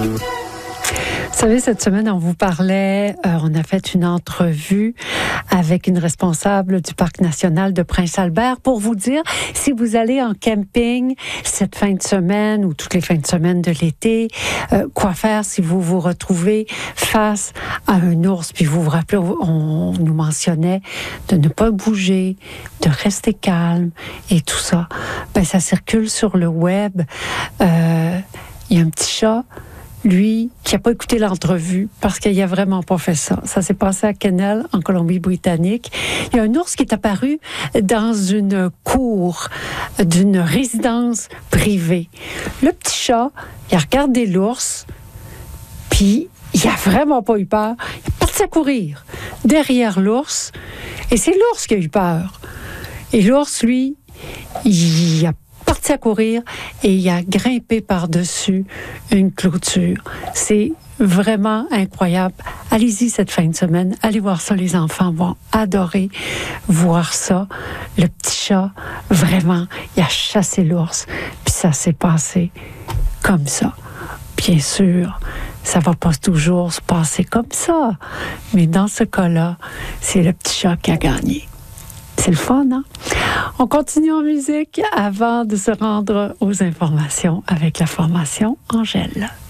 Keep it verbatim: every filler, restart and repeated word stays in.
Vous savez, cette semaine, on vous parlait, euh, on a fait une entrevue avec une responsable du Parc national de Prince-Albert pour vous dire, si vous allez en camping cette fin de semaine ou toutes les fins de semaine de l'été, euh, quoi faire si vous vous retrouvez face à un ours. Puis vous vous rappelez, on nous mentionnait de ne pas bouger, de rester calme et tout ça. Ben, ça circule sur le web. Euh, il y a un petit chat, lui, qui n'a pas écouté l'entrevue parce qu'il n'a vraiment pas fait ça. Ça s'est passé à Quesnel, en Colombie-Britannique. Il y a un ours qui est apparu dans une cour d'une résidence privée. Le petit chat, il a regardé l'ours, puis il n'a vraiment pas eu peur. Il est parti à courir derrière l'ours, et c'est l'ours qui a eu peur. Et l'ours, lui, il a parti à courir et il a grimpé par-dessus une clôture. C'est vraiment incroyable. Allez-y cette fin de semaine. Allez voir ça. Les enfants vont adorer voir ça. Le petit chat, vraiment, il a chassé l'ours. Puis ça s'est passé comme ça. Bien sûr, ça va pas toujours se passer comme ça. Mais dans ce cas-là, c'est le petit chat qui a gagné. C'est le fun, hein? On continue en musique avant de se rendre aux informations avec la formation Angèle.